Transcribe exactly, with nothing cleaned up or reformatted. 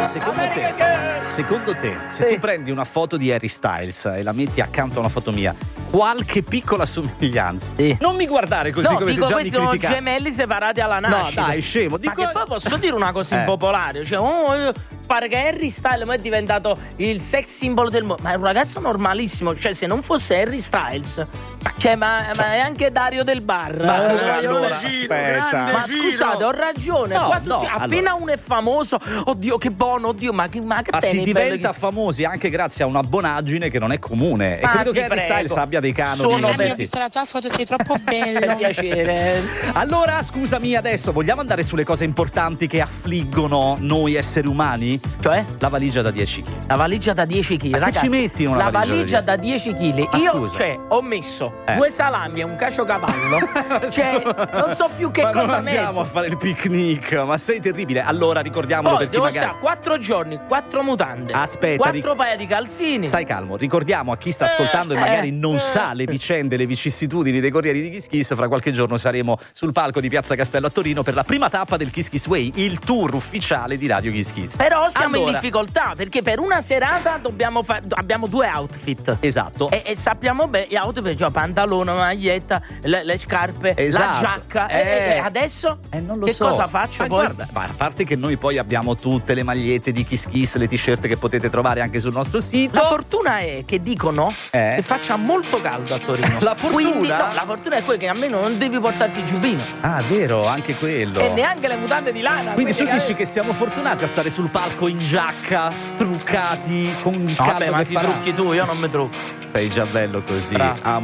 secondo te, secondo te, se Sì. tu prendi una foto di Harry Styles e la metti accanto a una foto mia, qualche piccola somiglianza? Sì. Non mi guardare così No, come dico, se già mi questi sono criticavi. gemelli separati alla No, nascita. dai, scemo. Dico... Ma che poi posso dire una cosa Eh. impopolare? Cioè, oh, io- pare che Harry Styles è diventato il sex symbol del mondo. Ma è un ragazzo normalissimo. Cioè, se non fosse Harry Styles, cioè, ma, ma è anche Dario del Bar. Ma Eh, allora, Giro, aspetta. grande Ma Giro. scusate, ho ragione. No, Qua tutti- no, appena allora. uno è famoso, oddio, che buono, oddio, ma che ma che Ma te si ne bello diventa che- famosi anche grazie a una bonaggine che non è comune. E Ma credo ti che Harry prego. Styles abbia dei canoni. Sono Gianni, ben- ho visto la tua foto, sei troppo Per bello. piacere. Allora, scusami, adesso vogliamo andare sulle cose importanti che affliggono noi esseri umani? Cioè? La valigia da dieci chili. La valigia da dieci chili, Ma che ragazzi. ci metti in una la valigia valigia da da dieci chili. Ma Io, scusa. cioè, ho messo Eh. due salami e un caciocavallo. Cioè, non so più che ma cosa non andiamo metto. a fare il picnic, ma sei terribile. Allora, ricordiamolo Poi per chi devo magari... stare quattro giorni, quattro mutande, Aspetta, quattro ric- paia di calzini. Stai calmo, ricordiamo a chi sta ascoltando e Eh, magari eh, non eh. sa le vicende, le vicissitudini dei Corrieri di Kiss Kiss. Fra qualche giorno saremo sul palco di Piazza Castello a Torino per la prima tappa del Kiss Kiss Way, il tour ufficiale di Radio Kiss Kiss. Però siamo in Allora- difficoltà perché per una serata dobbiamo fa- abbiamo due outfit. Esatto. E, e sappiamo bene gli outfit, cioè pantalone, maglietta, le, le scarpe, Esatto. la giacca. Eh. E, e adesso Eh, non lo che so. cosa faccio Ma poi? guarda, ma a parte che noi poi abbiamo tutte le magliette di Kiss Kiss, le t-shirt che potete trovare anche sul nostro sito. La fortuna è che dicono Eh? che faccia molto caldo a Torino. La fortuna? Quindi, no, la fortuna è quella che almeno non devi portarti il giubbino. Ah, vero, anche quello. E neanche le mutande di lana. Quindi tu che- dici che siamo fortunati a stare sul palco in giacca, truccati, con il No, caldo vabbè, ma che ti farà. trucchi tu, io non mi trucco. Sei già bello così. Bravo. Ah,